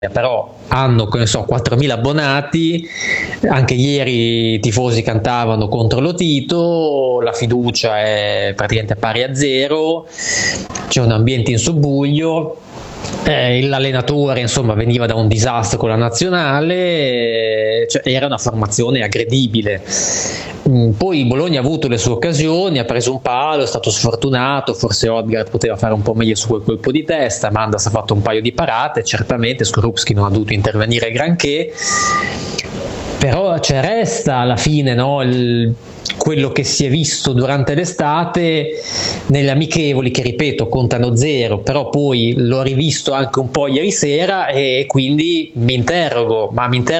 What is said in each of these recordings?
però hanno, che ne so, 4.000 abbonati, anche ieri i tifosi cantavano contro lo Tito, la fiducia è praticamente pari a zero, c'è un ambiente in subbuglio. L'allenatore insomma veniva da un disastro con la nazionale, cioè, era una formazione aggredibile. Poi Bologna ha avuto le sue occasioni, ha preso un palo, è stato sfortunato, forse Odgaard poteva fare un po' meglio su quel colpo di testa, Mandas ha fatto un paio di parate, certamente Skorupski non ha dovuto intervenire granché, però resta alla fine, no, quello che si è visto durante l'estate nelle amichevoli, che ripeto contano zero, però poi l'ho rivisto anche un po' ieri sera e quindi mi interrogo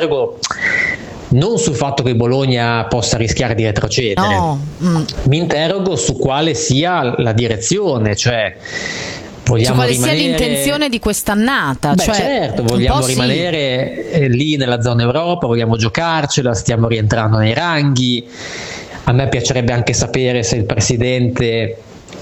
non sul fatto che Bologna possa rischiare di retrocedere, mi interrogo su quale sia la direzione, cioè vogliamo quale rimanere... sia l'intenzione di quest'annata. Beh, certo, vogliamo rimanere lì nella zona Europa, vogliamo giocarcela, stiamo rientrando nei ranghi. A me piacerebbe anche sapere se il presidente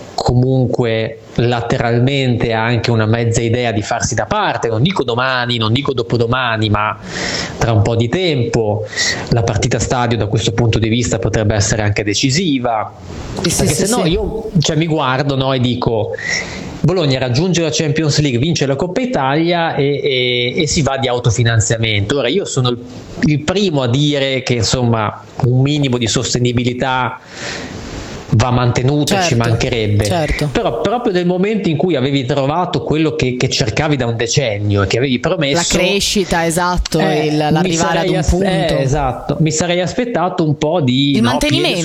comunque lateralmente ha anche una mezza idea di farsi da parte, non dico domani, non dico dopodomani, ma tra un po' di tempo. La partita stadio da questo punto di vista potrebbe essere anche decisiva, perché se no io mi guardo, no, e dico Bologna raggiunge la Champions League, vince la Coppa Italia e si va di autofinanziamento. Ora io sono il primo a dire che insomma un minimo di sostenibilità va mantenuto, certo, ci mancherebbe, certo. Però proprio nel momento in cui avevi trovato quello che cercavi da un decennio e che avevi promesso, la crescita, esatto, l'arrivare ad un punto, esatto, mi sarei aspettato un po' di il mantenimento,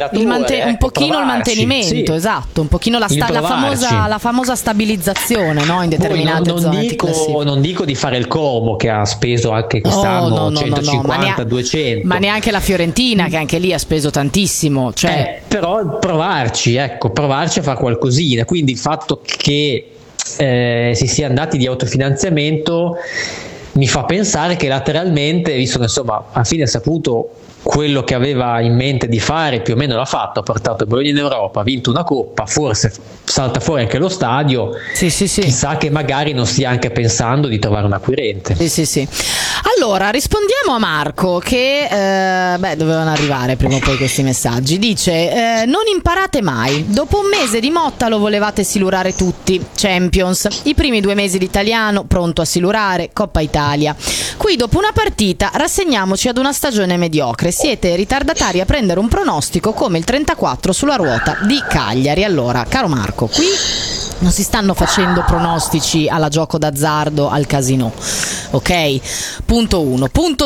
un pochino provarci, il mantenimento, sì. Esatto, un pochino la famosa stabilizzazione, no, in determinate zone. Non dico di fare il Como, che ha speso anche quest'anno 150, 200, ma neanche la Fiorentina, che anche lì ha speso tantissimo, cioè però provarci a fare qualcosina. Quindi il fatto che si sia andati di autofinanziamento mi fa pensare che lateralmente, visto che insomma alla fine ha saputo quello che aveva in mente di fare, più o meno l'ha fatto, ha portato il Bologna in Europa, ha vinto una Coppa, forse salta fuori anche lo stadio, sì. Chissà che magari non stia anche pensando di trovare un acquirente. Sì. Allora rispondiamo a Marco che dovevano arrivare prima o poi questi messaggi. Dice non imparate mai, dopo un mese di Motta lo volevate silurare tutti, Champions, i primi 2 mesi di Italiano pronto a silurare, Coppa Italia, qui dopo una partita rassegniamoci ad una stagione mediocre, siete ritardatari a prendere un pronostico come il 34 sulla ruota di Cagliari. Allora, caro Marco, qui non si stanno facendo pronostici alla gioco d'azzardo, al casino, ok? Punto 1. Punto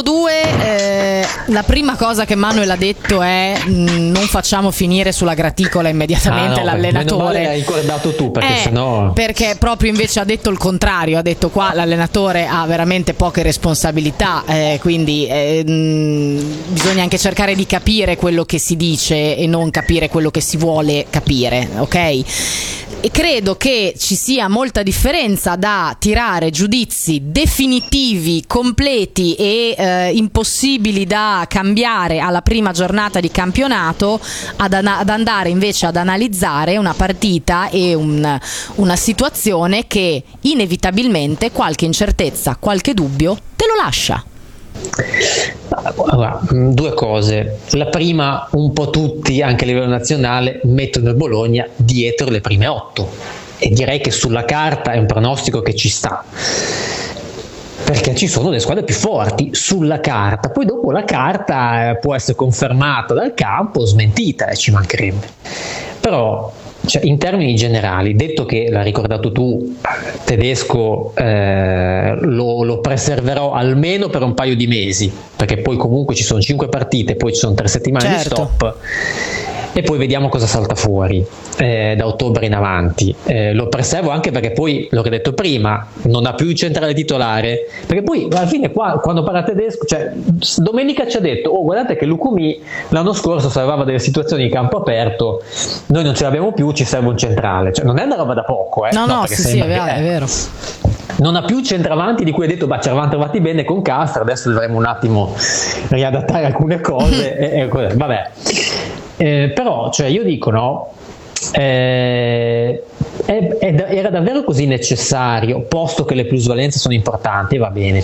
2, la prima cosa che Manuel ha detto è non facciamo finire sulla graticola immediatamente l'allenatore. Meno male hai ricordato tu, perché sennò... Perché proprio invece ha detto il contrario, ha detto qua l'allenatore ha veramente poche responsabilità, quindi bisogna anche cercare di capire quello che si dice e non capire quello che si vuole capire, ok? E credo che ci sia molta differenza da tirare giudizi definitivi, completi e impossibili da cambiare alla prima giornata di campionato, ad andare invece ad analizzare una partita e una situazione che inevitabilmente qualche incertezza, qualche dubbio te lo lascia. Allora, 2 cose. La prima, un po' tutti anche a livello nazionale mettono il Bologna dietro le prime 8 e direi che sulla carta è un pronostico che ci sta, perché ci sono le squadre più forti sulla carta, poi dopo la carta può essere confermata dal campo o smentita, ci mancherebbe. Però in termini generali, detto che l'ha ricordato tu, Tedesco lo preserverò almeno per un paio di mesi, perché poi comunque ci sono 5 partite, poi ci sono 3 settimane di stop e poi vediamo cosa salta fuori da ottobre in avanti. Lo preservo anche perché poi, l'ho detto prima, non ha più il centrale titolare, perché poi alla fine qua, quando parla Tedesco, domenica ci ha detto guardate che Lucumi l'anno scorso salvava delle situazioni in campo aperto, noi non ce l'abbiamo più, ci serve un centrale, è una roba da poco, no, sì, è vero. Non ha più il centravanti di cui ha detto ci eravamo trovati bene con Castro, adesso dovremo un attimo riadattare alcune cose vabbè. Però io dico era davvero così necessario, posto che le plusvalenze sono importanti, va bene,